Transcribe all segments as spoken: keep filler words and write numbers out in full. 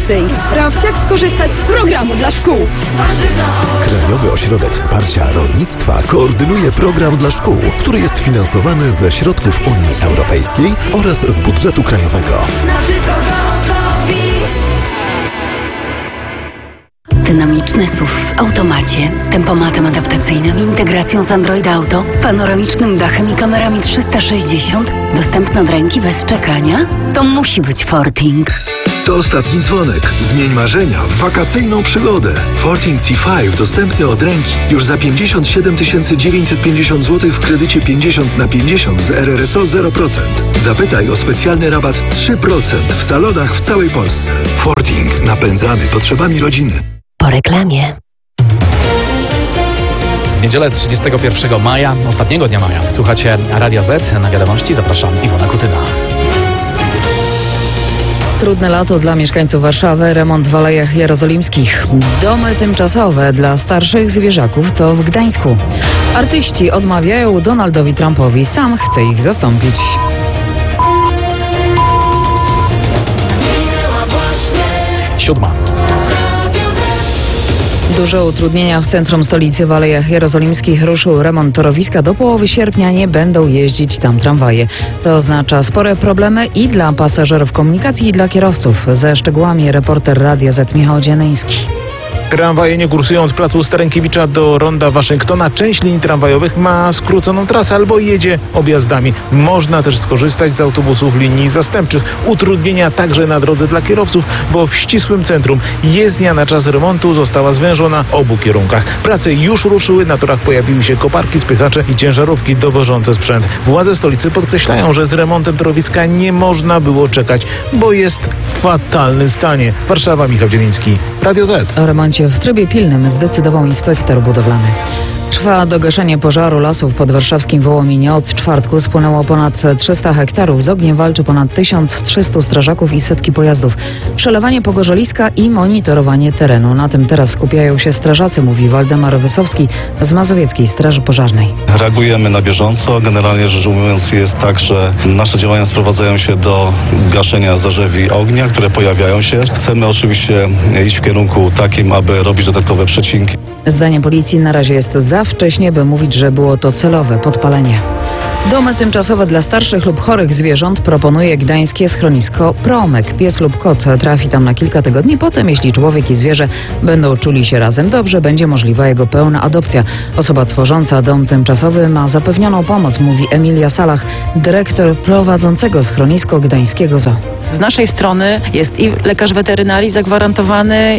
więcej. Sprawdź, jak skorzystać z programu dla szkół. Krajowy Ośrodek Wsparcia Rolnictwa koordynuje program dla szkół, który jest finansowany ze środków Unii Europejskiej oraz z budżetu krajowego. Dynamiczny S U V w automacie, z tempomatem adaptacyjnym, integracją z Android Auto, panoramicznym dachem i kamerami trzysta sześćdziesiąt, dostępny od ręki bez czekania? To musi być Forting. To ostatni dzwonek. Zmień marzenia w wakacyjną przygodę. Forting T pięć dostępny od ręki już za pięćdziesiąt siedem tysięcy dziewięćset pięćdziesiąt złotych w kredycie pięćdziesiąt na pięćdziesiąt z R R S O zero procent. Zapytaj o specjalny rabat trzy procent w salonach w całej Polsce. Forting. Napędzany potrzebami rodziny. Po reklamie. W niedzielę trzydziestego pierwszego maja, ostatniego dnia maja, słuchacie Radia Z. Na wiadomości zapraszam Iwona Kutyna. Trudne lato dla mieszkańców Warszawy, remont w Alejach Jerozolimskich. Domy tymczasowe dla starszych zwierzaków to w Gdańsku. Artyści odmawiają Donaldowi Trumpowi, sam chce ich zastąpić. Siódma. Duże utrudnienia w centrum stolicy w Alejach Jerozolimskich. Ruszył remont torowiska. Do połowy sierpnia nie będą jeździć tam tramwaje. To oznacza spore problemy i dla pasażerów komunikacji, i dla kierowców. Ze szczegółami reporter Radia Z Michał Dzianyński. Tramwaje nie kursują od placu Starękiewicza do ronda Waszyngtona. Część linii tramwajowych ma skróconą trasę albo jedzie objazdami. Można też skorzystać z autobusów linii zastępczych. Utrudnienia także na drodze dla kierowców, bo w ścisłym centrum jezdnia na czas remontu została zwężona w obu kierunkach. Prace już ruszyły, na torach pojawiły się koparki, spychacze i ciężarówki dowożące sprzęt. Władze stolicy podkreślają, że z remontem torowiska nie można było czekać, bo jest w fatalnym stanie. Warszawa, Michał Dzieliński, Radio Z. O remoncie w trybie pilnym zdecydował inspektor budowlany. Trwa dogaszenie pożaru lasów pod warszawskim Wołominie. Od czwartku spłynęło ponad trzysta hektarów. Z ogniem walczy ponad tysiąc trzysta strażaków i setki pojazdów. Przelewanie pogorzeliska i monitorowanie terenu. Na tym teraz skupiają się strażacy, mówi Waldemar Wysowski z Mazowieckiej Straży Pożarnej. Reagujemy na bieżąco. Generalnie rzecz ujmując jest tak, że nasze działania sprowadzają się do gaszenia zarzewi ognia, które pojawiają się. Chcemy oczywiście iść w kierunku takim, aby robić dodatkowe przecinki. Zdaniem policji na razie jest za wcześnie, by mówić, że było to celowe podpalenie. Domy tymczasowe dla starszych lub chorych zwierząt proponuje gdańskie schronisko Promek. Pies lub kot trafi tam na kilka tygodni. Potem, jeśli człowiek i zwierzę będą czuli się razem dobrze, będzie możliwa jego pełna adopcja. Osoba tworząca dom tymczasowy ma zapewnioną pomoc, mówi Emilia Salach, dyrektor prowadzącego schronisko gdańskiego zoo. Z naszej strony jest i lekarz weterynarii zagwarantowany,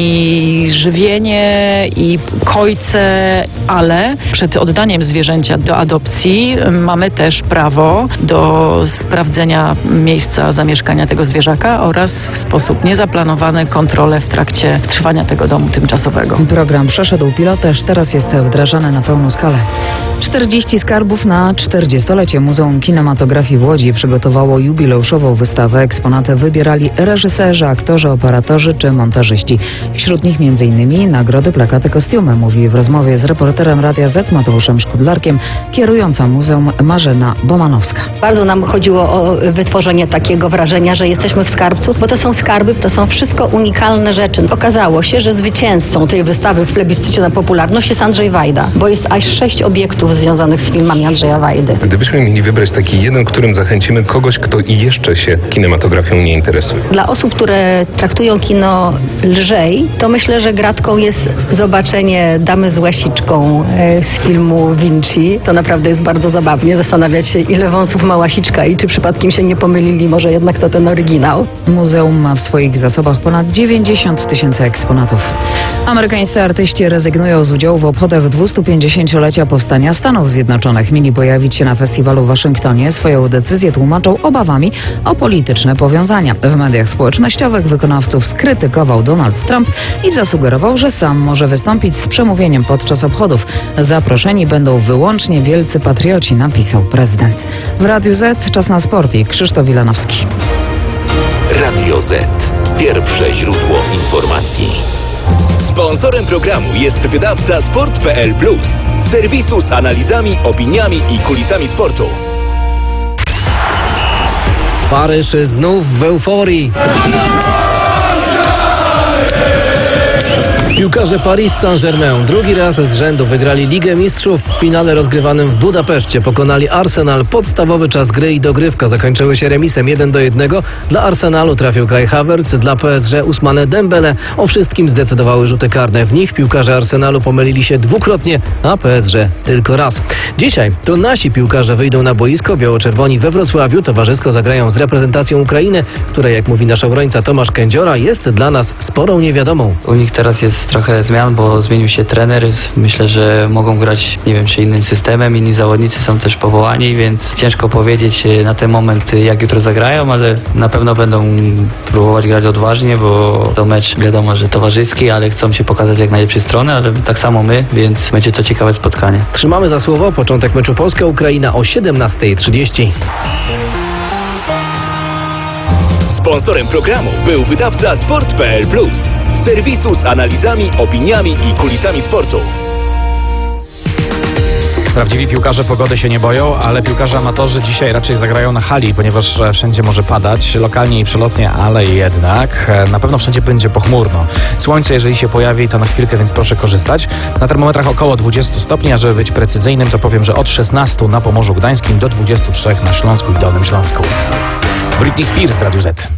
i żywienie, i kojce, ale przed oddaniem zwierzęcia do adopcji mamy też prawo do sprawdzenia miejsca zamieszkania tego zwierzaka oraz w sposób niezaplanowany kontrolę w trakcie trwania tego domu tymczasowego. Program przeszedł pilotaż, teraz jest wdrażany na pełną skalę. czterdzieści skarbów na czterdziestolecie. Muzeum Kinematografii w Łodzi przygotowało jubileuszową wystawę. Eksponaty wybierali reżyserzy, aktorzy, operatorzy czy montażyści. Wśród nich między innymi nagrody, plakaty, kostiumy, mówi w rozmowie z reporterem Radia Z Mateuszem Szkudlarkiem kierująca muzeum Marzena Bomanowska. Bardzo nam chodziło o wytworzenie takiego wrażenia, że jesteśmy w skarbcu, bo to są skarby, to są wszystko unikalne rzeczy. Okazało się, że zwycięzcą tej wystawy w plebiscycie na popularność jest Andrzej Wajda, bo jest aż sześć obiektów związanych z filmami Andrzeja Wajdy. Gdybyśmy mieli wybrać taki jeden, którym zachęcimy kogoś, kto i jeszcze się kinematografią nie interesuje. Dla osób, które traktują kino lżej, to myślę, że gratką jest zobaczenie Damy z łasiczką z filmu Vinci. To naprawdę jest bardzo zabawnie zastanawiać się, ile wąsów ma łasiczka i czy przypadkiem się nie pomylili, może jednak to ten oryginał. Muzeum ma w swoich zasobach ponad dziewięćdziesiąt tysięcy eksponatów. Amerykańscy artyści rezygnują z udziału w obchodach dwustupięćdziesięciolecia powstania Stanów Zjednoczonych. Mieli pojawić się na festiwalu w Waszyngtonie. Swoją decyzję tłumaczą obawami o polityczne powiązania. W mediach społecznościowych wykonawców skrytykował Donald Trump i zasugerował, że sam może wystąpić z przemówieniem podczas obchodów. Zaproszeni będą wyłącznie wielcy patrioci, napisał prezydent. W Radiu Z czas na sport i Krzysztof Wilanowski. Radio Z. Pierwsze źródło informacji. Sponsorem programu jest wydawca sport kropka p l plus, serwisu z analizami, opiniami i kulisami sportu. Paryż znów w euforii. Piłkarze Paris Saint-Germain drugi raz z rzędu wygrali Ligę Mistrzów. W finale rozgrywanym w Budapeszcie pokonali Arsenal. Podstawowy czas gry i dogrywka zakończyły się remisem jeden do jednego. Dla Arsenalu trafił Kai Havertz, dla P S G Ousmane Dembele. O wszystkim zdecydowały rzuty karne. W nich piłkarze Arsenalu pomylili się dwukrotnie, a P S G tylko raz. Dzisiaj to nasi piłkarze wyjdą na boisko. Biało-czerwoni we Wrocławiu towarzysko zagrają z reprezentacją Ukrainy, która, jak mówi nasz obrońca Tomasz Kędziora, jest dla nas sporą niewiadomą. U nich teraz jest trochę zmian, bo zmienił się trener. Myślę, że mogą grać, nie wiem, czy innym systemem. Inni zawodnicy są też powołani, więc ciężko powiedzieć na ten moment, jak jutro zagrają, ale na pewno będą próbować grać odważnie, bo to mecz, wiadomo, że towarzyski, ale chcą się pokazać z jak najlepszej strony, ale tak samo my, więc będzie to ciekawe spotkanie. Trzymamy za słowo. Początek meczu Polska-Ukraina o siedemnasta trzydzieści. Sponsorem programu był wydawca sport kropka p l plus, serwisu z analizami, opiniami i kulisami sportu. Prawdziwi piłkarze pogody się nie boją, ale piłkarze amatorzy dzisiaj raczej zagrają na hali, ponieważ wszędzie może padać, lokalnie i przelotnie, ale jednak na pewno wszędzie będzie pochmurno. Słońce, jeżeli się pojawi, to na chwilkę, więc proszę korzystać. Na termometrach około dwadzieścia stopni, a żeby być precyzyjnym, to powiem, że od szesnastu na Pomorzu Gdańskim do dwudziestu trzech na Śląsku i Dolnym Śląsku. Britney Spears w Radiu Z.